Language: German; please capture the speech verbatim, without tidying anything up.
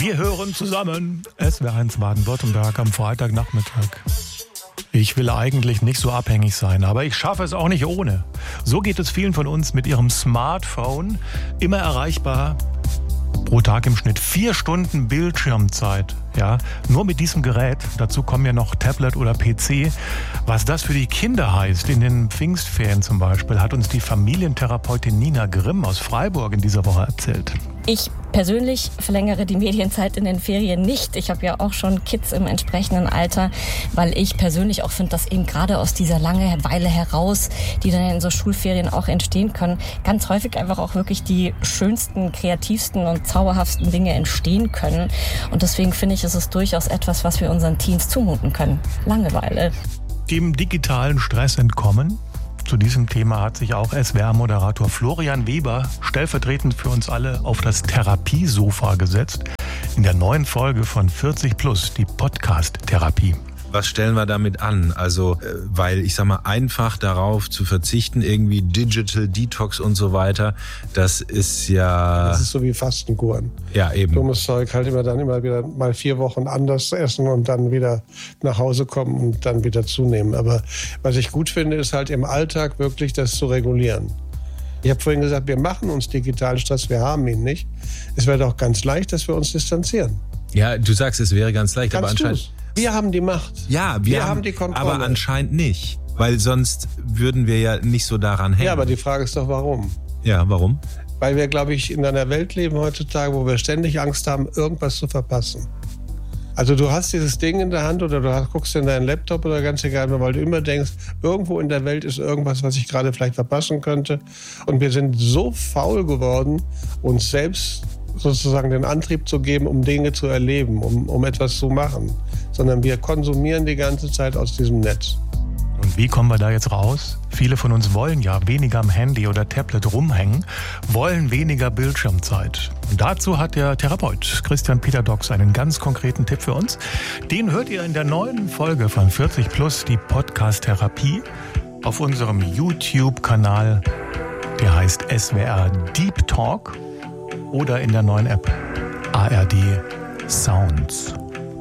Wir hören zusammen S W R eins Baden-Württemberg am Freitagnachmittag. Ich will eigentlich nicht so abhängig sein, aber ich schaffe es auch nicht ohne. So geht es vielen von uns mit ihrem Smartphone, immer erreichbar. Pro Tag im Schnitt vier Stunden Bildschirmzeit. Ja, nur mit diesem Gerät. Dazu kommen ja noch Tablet oder P C. Was das für die Kinder heißt, in den Pfingstferien zum Beispiel, hat uns die Familientherapeutin Nina Grimm aus Freiburg in dieser Woche erzählt. Ich persönlich verlängere die Medienzeit in den Ferien nicht. Ich habe ja auch schon Kids im entsprechenden Alter, weil ich persönlich auch finde, dass eben gerade aus dieser Langeweile heraus, die dann in so Schulferien auch entstehen können, ganz häufig einfach auch wirklich die schönsten, kreativsten und zauberhaftesten Dinge entstehen können. Und deswegen finde ich, ist es durchaus etwas, was wir unseren Teens zumuten können. Langeweile. Dem digitalen Stress entkommen? Zu diesem Thema hat sich auch S W R-Moderator Florian Weber stellvertretend für uns alle auf das Therapiesofa gesetzt. In der neuen Folge von vierzig plus, die Podcast-Therapie. Was stellen wir damit an? Also, weil ich sag mal, einfach darauf zu verzichten, irgendwie Digital Detox und so weiter, das ist ja... Das ist so wie Fastenkuren. Ja, eben. Dummes Zeug, halt immer dann immer wieder mal vier Wochen anders essen und dann wieder nach Hause kommen und dann wieder zunehmen. Aber was ich gut finde, ist halt im Alltag wirklich das zu regulieren. Ich habe vorhin gesagt, wir machen uns digitalen Stress, wir haben ihn nicht. Es wäre doch ganz leicht, dass wir uns distanzieren. Ja, du sagst, es wäre ganz leicht, Kannst aber anscheinend... du's? Wir haben die Macht. Ja, wir, wir haben, haben die Kontrolle. Aber anscheinend nicht, weil sonst würden wir ja nicht so daran hängen. Ja, aber die Frage ist doch, warum? Ja, warum? Weil wir, glaube ich, in einer Welt leben heutzutage, wo wir ständig Angst haben, irgendwas zu verpassen. Also du hast dieses Ding in der Hand oder du hast, guckst in deinen Laptop oder ganz egal, weil du immer denkst, irgendwo in der Welt ist irgendwas, was ich gerade vielleicht verpassen könnte. Und wir sind so faul geworden, uns selbst sozusagen den Antrieb zu geben, um Dinge zu erleben, um, um etwas zu machen. Sondern wir konsumieren die ganze Zeit aus diesem Netz. Und wie kommen wir da jetzt raus? Viele von uns wollen ja weniger am Handy oder Tablet rumhängen, wollen weniger Bildschirmzeit. Und dazu hat der Therapeut Christian Peter Dox einen ganz konkreten Tipp für uns. Den hört ihr in der neuen Folge von vierzig plus, die Podcast-Therapie, auf unserem YouTube-Kanal. Der heißt S W R Deep Talk oder in der neuen App A R D Sounds.